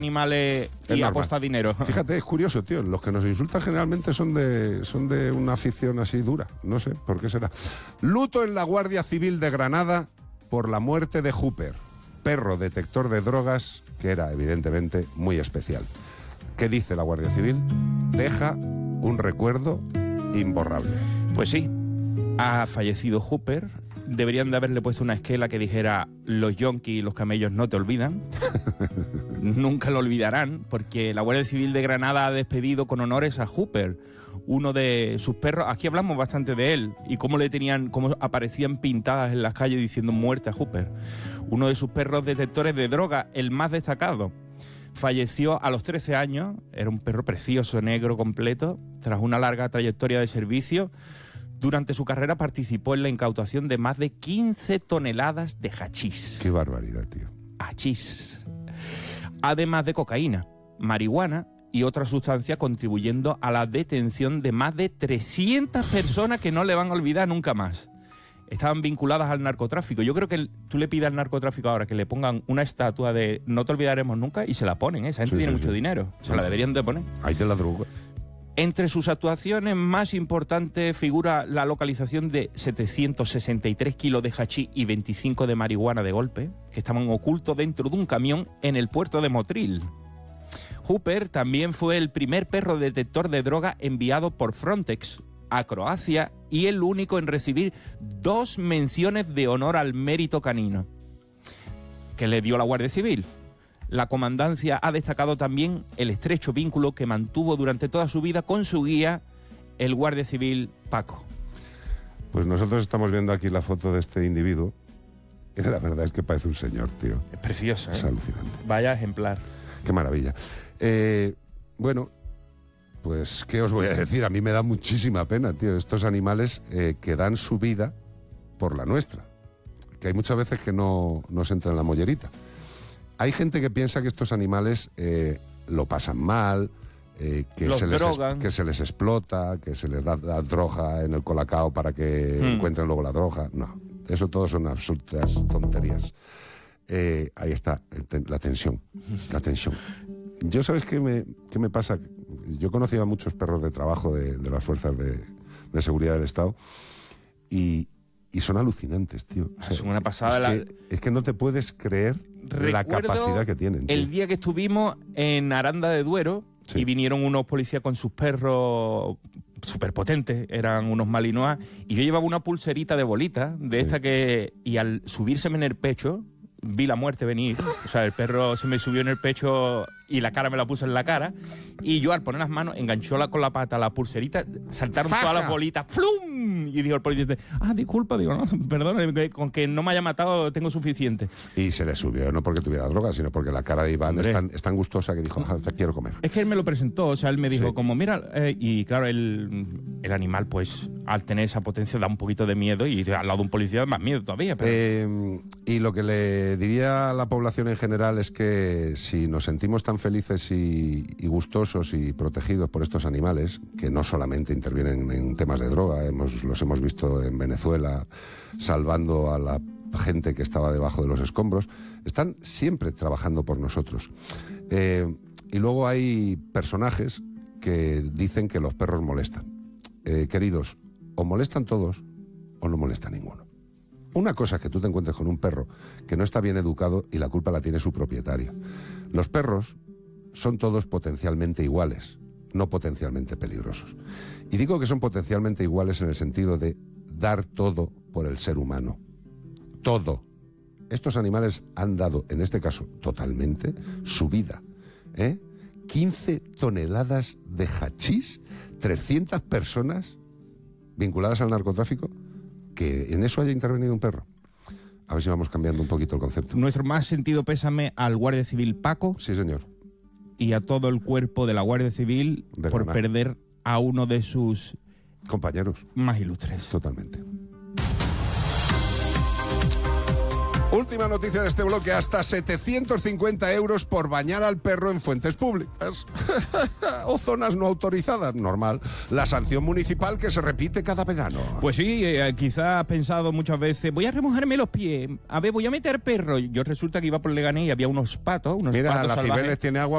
animales y apuesta dinero. Fíjate, es curioso, tío. Los que nos insultan generalmente son de una afición así dura. No sé por qué será. Luto en la Guardia Civil de Granada por la muerte de Hooper, perro detector de drogas que era evidentemente muy especial. ¿Qué dice la Guardia Civil? Deja un recuerdo imborrable. Pues sí, ha fallecido Hooper. Deberían de haberle puesto una esquela que dijera: los yonkis y los camellos no te olvidan. Nunca lo olvidarán, porque la Guardia Civil de Granada ha despedido con honores a Hooper, uno de sus perros. Aquí hablamos bastante de él y cómo aparecían pintadas en las calles diciendo muerte a Hooper. Uno de sus perros detectores de droga, el más destacado. Falleció a los 13 años, era un perro precioso, negro, completo, tras una larga trayectoria de servicio. Durante su carrera participó en la incautación de más de 15 toneladas de hachís. Qué barbaridad, tío. Hachís. Además de cocaína, marihuana y otras sustancias, contribuyendo a la detención de más de 300 personas que no le van a olvidar nunca más. Estaban vinculadas al narcotráfico. Yo creo que tú le pides al narcotráfico ahora que le pongan una estatua de no te olvidaremos nunca y se la ponen, ¿eh? Esa gente tiene mucho dinero. Se la deberían de poner. Ahí te la droga. Entre sus actuaciones más importantes figura la localización de 763 kilos de hachís y 25 de marihuana de golpe, que estaban ocultos dentro de un camión en el puerto de Motril. Hooper también fue el primer perro detector de droga enviado por Frontex a Croacia y el único en recibir 2 menciones de honor al mérito canino que le dio la Guardia Civil. La comandancia ha destacado también el estrecho vínculo que mantuvo durante toda su vida con su guía, el guardia civil Paco. Pues nosotros estamos viendo aquí la foto de este individuo y la verdad es que parece un señor, tío. Es precioso, ¿eh? Es alucinante. Vaya ejemplar. Qué maravilla. Bueno, pues, ¿qué os voy a decir? A mí me da muchísima pena, tío, estos animales que dan su vida por la nuestra. Que hay muchas veces que no nos entra en la mollerita. Hay gente que piensa que estos animales lo pasan mal, que se les explota, que se les da droga en el colacao para que encuentren luego la droga. No, eso todo son absolutas tonterías. Ahí está, la tensión. Yo, ¿sabes qué me pasa? Yo conocía a muchos perros de trabajo de las fuerzas de seguridad del Estado y son alucinantes, tío. O sea, es una pasada. Es que no te puedes creer la capacidad que tienen, tío. El día que estuvimos en Aranda de Duero y vinieron unos policías con sus perros súper potentes, eran unos malinois, y yo llevaba una pulserita de bolita, y al subírseme en el pecho, vi la muerte venir. O sea, el perro se me subió en el pecho y la cara me la puso en la cara, y yo al poner las manos enganchó con la pata la pulserita, saltaron todas las bolitas, ¡flum! Y dijo el policía, disculpa, digo, no, perdón, con que no me haya matado tengo suficiente. Y se le subió, no porque tuviera droga, sino porque la cara de Iván es tan gustosa que dijo, te quiero comer. Es que él me lo presentó, o sea, él me dijo como, mira, y claro, el animal, pues, al tener esa potencia da un poquito de miedo, y al lado de un policía más miedo todavía. Pero... y lo que le diría a la población en general es que si nos sentimos tan felices y gustosos y protegidos por estos animales, que no solamente intervienen en temas de droga, los hemos visto en Venezuela salvando a la gente que estaba debajo de los escombros, están siempre trabajando por nosotros. Y luego hay personajes que dicen que los perros molestan. Queridos, o molestan todos o no molesta ninguno. Una cosa es que tú te encuentres con un perro que no está bien educado y la culpa la tiene su propietario. Los perros son todos potencialmente iguales, no potencialmente peligrosos. Y digo que son potencialmente iguales en el sentido de dar todo por el ser humano. Todo. Estos animales han dado, en este caso, totalmente, su vida. 15 toneladas de hachís, 300 personas vinculadas al narcotráfico, que en eso haya intervenido un perro. A ver si vamos cambiando un poquito el concepto. Nuestro más sentido pésame al guardia civil Paco. Sí, señor. Y a todo el cuerpo de la Guardia Civil por perder a uno de sus compañeros más ilustres. Totalmente. Última noticia de este bloque, hasta 750 euros por bañar al perro en fuentes públicas o zonas no autorizadas, normal. La sanción municipal que se repite cada verano. Pues sí, quizá has pensado muchas veces, voy a remojarme los pies, a ver, voy a meter perro. Yo resulta que iba por Leganés y había unos patos Mira, salvajes. la Cibeles tiene agua